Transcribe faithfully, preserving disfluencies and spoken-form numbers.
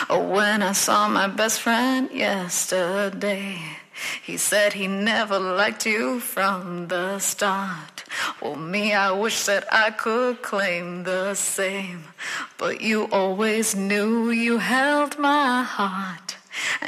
Oh, when I saw my best friend yesterday, he said he never liked you from the start. Well, me, I wish that I could claim the same, but you always knew you held my heart.